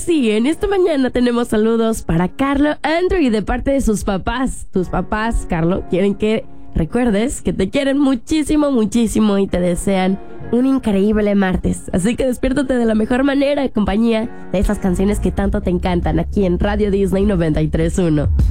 sí, en esta mañana tenemos saludos para Carlo Andrew y de parte de sus papás. Tus papás, Carlo, quieren que recuerdes que te quieren muchísimo, muchísimo y te desean un increíble martes. Así que despiértate de la mejor manera en compañía de esas canciones que tanto te encantan aquí en Radio Disney 93.1.